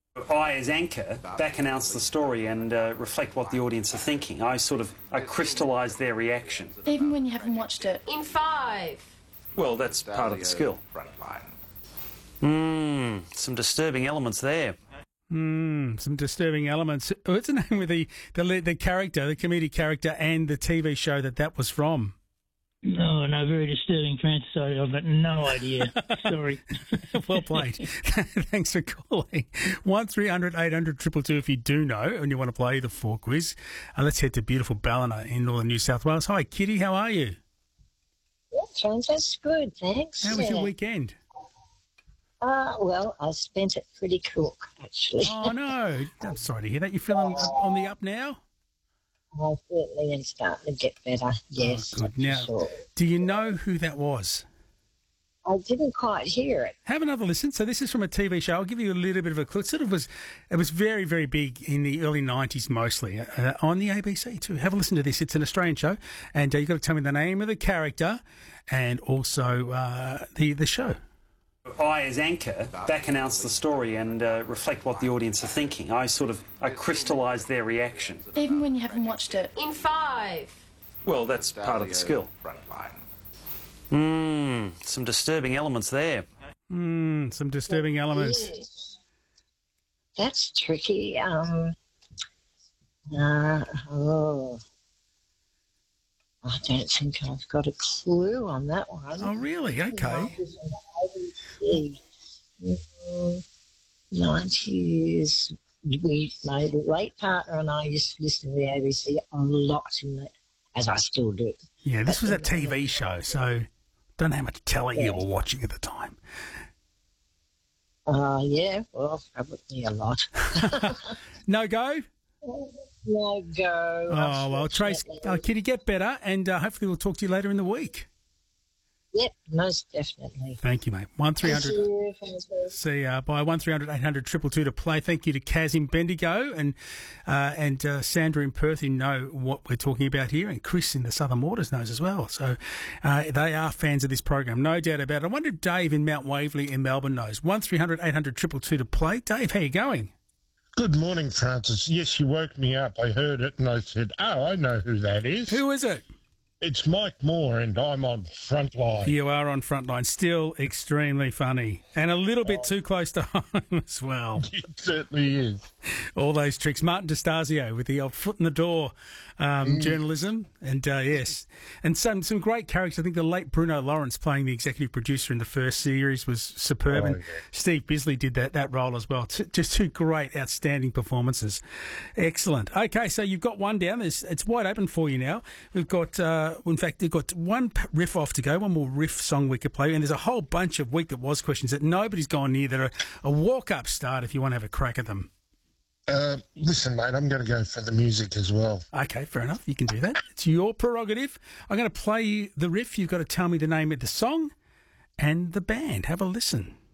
I, as anchor, back announce the story and reflect what the audience are thinking. I crystallise their reaction. Even when you haven't watched it. In 5. Well, that's part of the skill. Some disturbing elements there. Some disturbing elements. What's the name with the character, the comedic character, and the TV show that was from? No, very disturbing, Francis. I've got no idea. Sorry. Well played. Thanks for calling. 1300 800 222 if you do know and you want to play the 4 quiz. Let's head to beautiful Ballina in northern New South Wales. Hi, Kitty. How are you? Yeah, Francis, good, thanks. How was your weekend? Well, I spent it pretty crook, actually. Oh, no. I'm sorry to hear that. You feeling on the up now? I certainly am starting to get better, yes. Oh, good. Now, sure. Do you know who that was? I didn't quite hear it. Have another listen. So this is from a TV show. I'll give you a little bit of a clue. It was very, very big in the early 90s mostly, on the ABC too. Have a listen to this. It's an Australian show, and you've got to tell me the name of the character and also the show. I, as anchor, back announce the story and reflect what the audience are thinking. I crystallise their reaction. Even when you haven't watched it. In 5. Well, that's part of the skill. Some disturbing elements there. Some disturbing elements. Yes. That's tricky. I don't think I've got a clue on that one. Oh, really? Okay. 90s. My late partner and I used to listen to the ABC a lot, as I still do. Yeah, this was a TV show, so don't know how much telly you were watching at the time. Yeah, well, probably a lot. No go? No go. Oh, well, Trace, Kitty, get better, and hopefully we'll talk to you later in the week. Yep, most definitely. Thank you, mate. 1300. See, by 1300 800 222 to play. Thank you to Kaz in Bendigo and Sandra in Perth, who know what we're talking about here, and Chris in the Southern Waters knows as well. So they are fans of this program, no doubt about it. I wonder if Dave in Mount Waverley in Melbourne knows. 1300 800 222 to play. Dave, how you going? Good morning, Francis. Yes, you woke me up. I heard it and I said, oh, I know who that is. Who is it? It's Mike Moore and I'm on Frontline. You are on Frontline. Still extremely funny. And a little bit too close to home as well. It certainly is. All those tricks. Martin DeStasio with the old foot in the door journalism. And, yes. And some great characters. I think the late Bruno Lawrence playing the executive producer in the first series was superb. And Steve Bisley did that role as well. Just two great, outstanding performances. Excellent. Okay, so you've got one down. It's wide open for you now. We've got... in fact, they've got one riff off to go, one more riff song we could play, and there's a whole bunch of Week That Was questions that nobody's gone near that are a walk-up start if you want to have a crack at them. Listen, mate, I'm going to go for the music as well. Okay, fair enough. You can do that. It's your prerogative. I'm going to play you the riff. You've got to tell me the name of the song and the band. Have a listen.